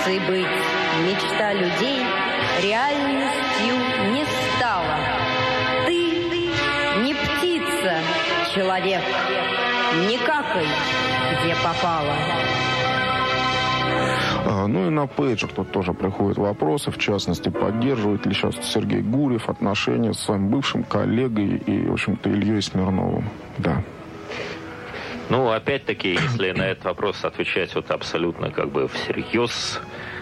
И быть мечта людей реальностью не стала. Ты не птица, человек, не какай, где попало. Ну и на пейджах тут тоже приходят вопросы, в частности, поддерживает ли сейчас Сергей Гурьев отношения с своим бывшим коллегой и, в общем-то, Ильей Смирновым. Да. Ну, опять-таки, если на этот вопрос отвечать вот абсолютно как бы всерьез,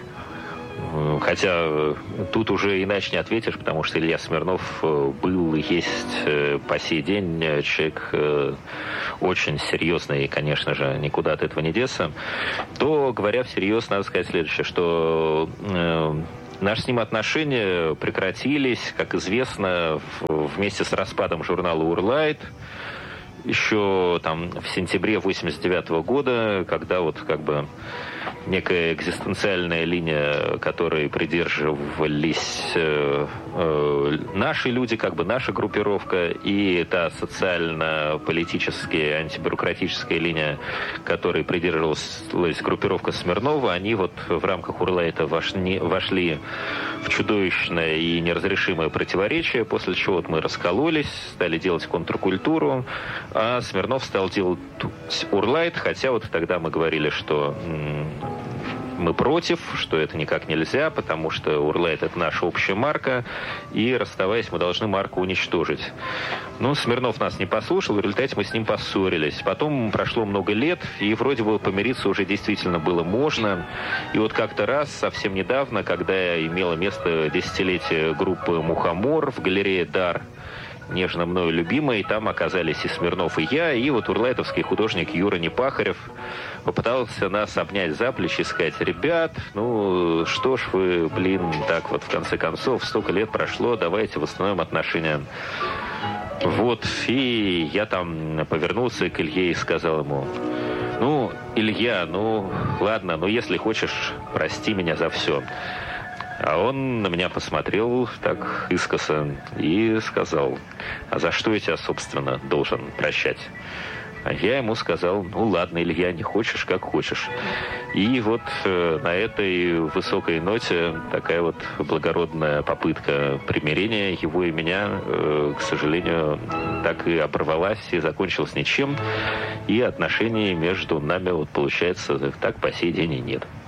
хотя тут уже иначе не ответишь, потому что Илья Смирнов был и есть по сей день человек очень серьезный, и, конечно же, никуда от этого не деться, то, говоря всерьез, надо сказать следующее, что наши с ним отношения прекратились, как известно, вместе с распадом журнала «Урлайт», еще там в сентябре 1989 года, когда вот как бы некая экзистенциальная линия, которой придерживались наши люди, как бы наша группировка, и та социально-политическая, антибюрократическая линия, которой придерживалась группировка Смирнова, они вот в рамках Урлайта вошли в чудовищное и неразрешимое противоречие, после чего вот мы раскололись, стали делать контркультуру, а Смирнов стал делать Урлайт, хотя вот тогда мы говорили, что мы против, что это никак нельзя, потому что Урлайт — это наша общая марка, и, расставаясь, мы должны марку уничтожить. Ну, Смирнов нас не послушал, в результате мы с ним поссорились. Потом прошло много лет, и вроде бы помириться уже действительно было можно. И вот как-то раз, совсем недавно, когда имело место десятилетие группы «Мухомор» в галерее «Дар», нежно мною любимой, там оказались и Смирнов, и я, и вот урлайтовский художник Юра Непахарев попытался нас обнять за плечи и сказать: ребят, ну что ж вы, так вот в конце концов, столько лет прошло, давайте восстановим отношения. Вот, и я там повернулся к Илье и сказал ему: ну, Илья, ну ладно, ну если хочешь, прости меня за все. А он на меня посмотрел так искоса и сказал: а за что я тебя, собственно, должен прощать? А я ему сказал: ну ладно, Илья, не хочешь, как хочешь. И вот на этой высокой ноте такая вот благородная попытка примирения его и меня, к сожалению, так и оборвалась и закончилась ничем. И отношений между нами, вот получается, так по сей день и нет.